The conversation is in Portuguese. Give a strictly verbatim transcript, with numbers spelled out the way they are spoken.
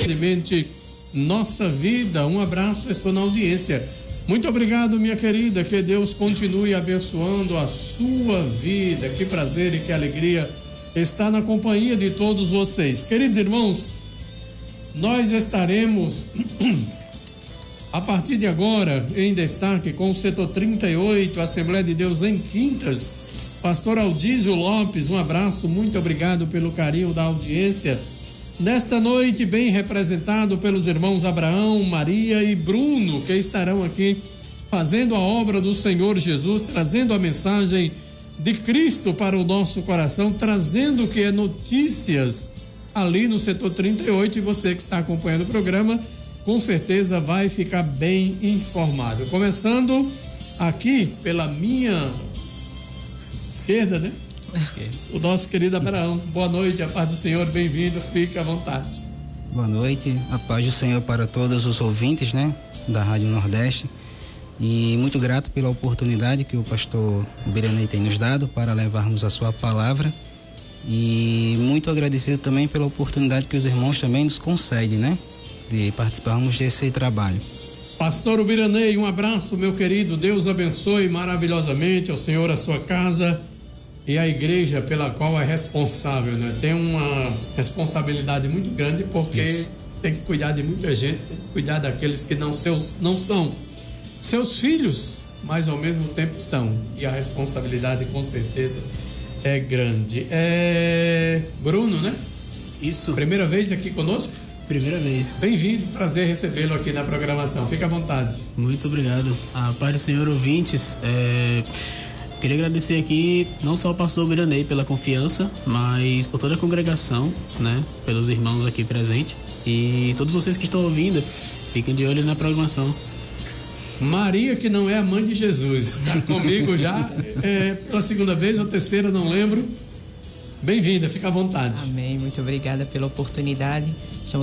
Experimente Nossa Vida. Um abraço, estou na audiência. Muito obrigado, minha querida, que Deus continue abençoando a sua vida. Que prazer e que alegria estar na companhia de todos vocês. Queridos irmãos, nós estaremos a partir de agora em destaque com o setor trinta e oito, Assembleia de Deus em Quintas. Pastor Aldísio Lopes, um abraço, muito obrigado pelo carinho da audiência. Nesta noite, bem representado pelos irmãos Abraão, Maria e Bruno, que estarão aqui fazendo a obra do Senhor Jesus, trazendo a mensagem de Cristo para o nosso coração, trazendo o que é notícias ali no setor trinta e oito, e você que está acompanhando o programa, com certeza vai ficar bem informado. Começando aqui pela minha esquerda, né? O nosso querido Abraão. Boa noite, a paz do Senhor, bem-vindo, fique à vontade. Boa noite, a paz do Senhor para todos os ouvintes, né, da Rádio Nordeste, e muito grato pela oportunidade que o pastor Biranei tem nos dado para levarmos a sua palavra, e muito agradecido também pela oportunidade que os irmãos também nos concedem, né, de participarmos desse trabalho. Pastor Biranei, um abraço, meu querido, Deus abençoe maravilhosamente ao Senhor, a sua casa e a igreja pela qual é responsável, né? Tem uma responsabilidade muito grande, porque Isso. tem que cuidar de muita gente, tem que cuidar daqueles que não, seus, não são seus filhos, mas ao mesmo tempo são, e a responsabilidade com certeza é grande. É Bruno, né? Isso. Primeira vez aqui conosco? Primeira vez. Bem-vindo, prazer recebê-lo aqui na programação, fica à vontade. Muito obrigado. A paz do Senhor, ouvintes, é... queria agradecer aqui não só ao pastor Biranei pela confiança, mas por toda a congregação, né? Pelos irmãos aqui presentes. E todos vocês que estão ouvindo, fiquem de olho na programação. Maria, que não é a mãe de Jesus, está comigo já é, pela segunda vez ou terceira, não lembro. Bem-vinda, fica à vontade. Amém, muito obrigada pela oportunidade.